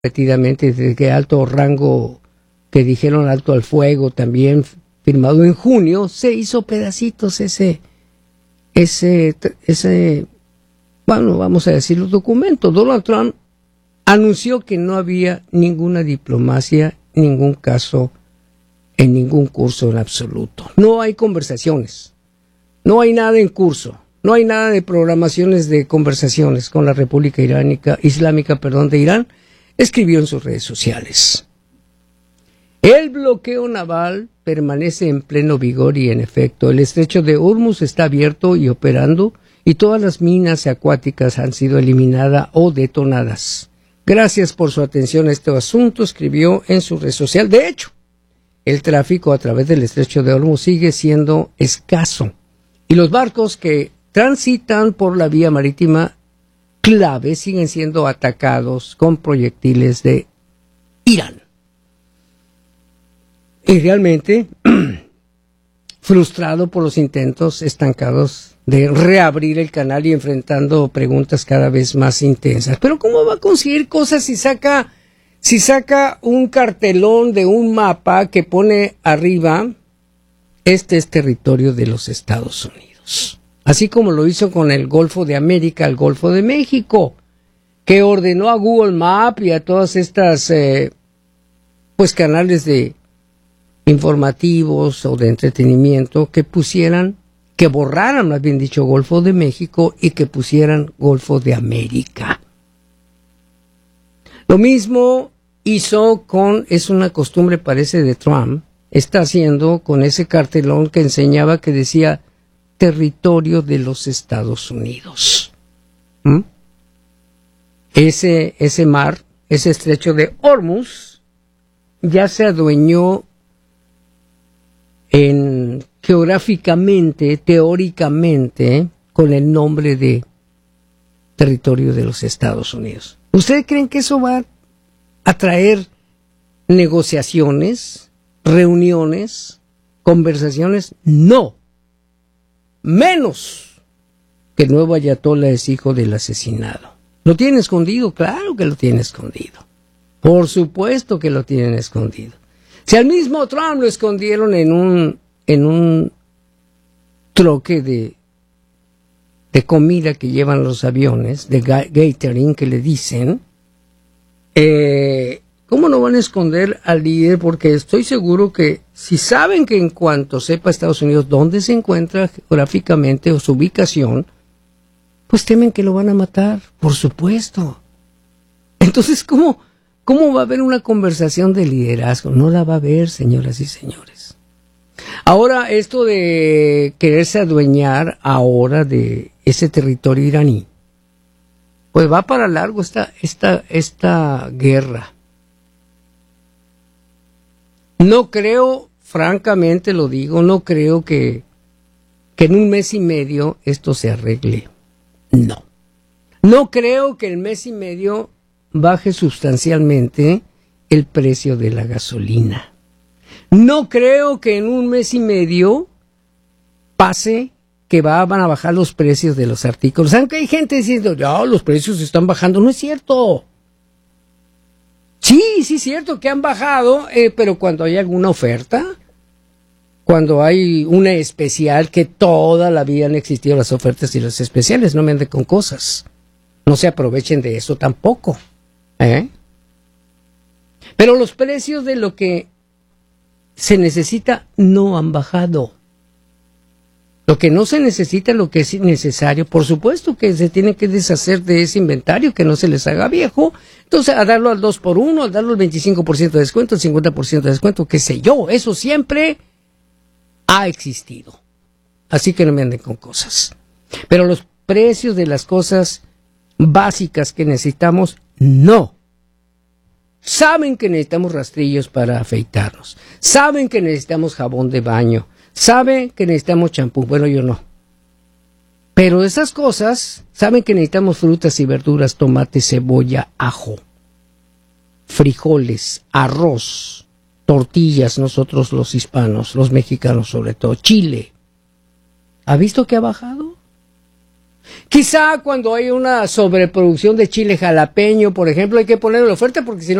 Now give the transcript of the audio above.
repetidamente de que alto rango, que dijeron alto al fuego, también firmado en junio, se hizo pedacitos ese, bueno, vamos a decir, los documentos. Donald Trump anunció que no había ninguna diplomacia, ningún caso, en ningún curso en absoluto. No hay conversaciones, no hay nada en curso, no hay nada de programaciones de conversaciones con la República Islámica de Irán, escribió en sus redes sociales. El bloqueo naval permanece en pleno vigor y, en efecto, el estrecho de Hormuz está abierto y operando y todas las minas acuáticas han sido eliminadas o detonadas. Gracias por su atención a este asunto, escribió en su red social. De hecho, el tráfico a través del estrecho de Hormuz sigue siendo escaso y los barcos que transitan por la vía marítima clave siguen siendo atacados con proyectiles de Irán. Y realmente, frustrado por los intentos estancados de reabrir el canal y enfrentando preguntas cada vez más intensas. Pero ¿cómo va a conseguir cosas si saca un cartelón de un mapa que pone arriba, este es territorio de los Estados Unidos? Así como lo hizo con el Golfo de América, el Golfo de México, que ordenó a Google Maps y a todas estas canales de informativos o de entretenimiento que borraran, más bien dicho, Golfo de México y que pusieran Golfo de América. Lo mismo hizo es una costumbre, parece, de Trump, está haciendo con ese cartelón que enseñaba que decía territorio de los Estados Unidos. Ese mar, ese estrecho de Hormuz, ya se adueñó geográficamente, teóricamente, con el nombre de territorio de los Estados Unidos. ¿Ustedes creen que eso va a traer negociaciones, reuniones, conversaciones? No. Menos que el nuevo ayatolá es hijo del asesinado. ¿Lo tiene escondido? Claro que lo tiene escondido. Por supuesto que lo tienen escondido. Si al mismo Trump lo escondieron en un troque de comida que llevan los aviones, de catering que le dicen, ¿cómo no van a esconder al líder? Porque estoy seguro que si saben que en cuanto sepa Estados Unidos dónde se encuentra geográficamente o su ubicación, pues temen que lo van a matar, por supuesto. Entonces, ¿cómo va a haber una conversación de liderazgo? No la va a haber, señoras y señores. Ahora, esto de quererse adueñar ahora de ese territorio iraní, pues va para largo esta guerra. No creo, francamente lo digo, no creo que en un mes y medio esto se arregle. No. No creo que en mes y medio baje sustancialmente el precio de la gasolina. No creo que en un mes y medio pase que van a bajar los precios de los artículos. Aunque hay gente diciendo, no, los precios están bajando. No es cierto. Sí, es cierto que han bajado, pero cuando hay alguna oferta, cuando hay una especial, que toda la vida han existido las ofertas y las especiales, no me anden con cosas. No se aprovechen de eso tampoco. Pero los precios de lo que se necesita no han bajado. Lo que no se necesita, lo que es necesario, por supuesto que se tiene que deshacer de ese inventario, que no se les haga viejo. Entonces, a darlo al 2x1, a darlo al 25% de descuento, al 50% de descuento, qué sé yo. Eso siempre ha existido. Así que no me anden con cosas. Pero los precios de las cosas básicas que necesitamos, no. Saben que necesitamos rastrillos para afeitarnos. Saben que necesitamos jabón de baño. Saben que necesitamos champú. Bueno, yo no. Pero esas cosas, saben que necesitamos frutas y verduras, tomate, cebolla, ajo, frijoles, arroz, tortillas, nosotros los hispanos, los mexicanos sobre todo, chile. ¿Ha visto que ha bajado? Quizá cuando hay una sobreproducción de chile jalapeño, por ejemplo, hay que poner la oferta porque si no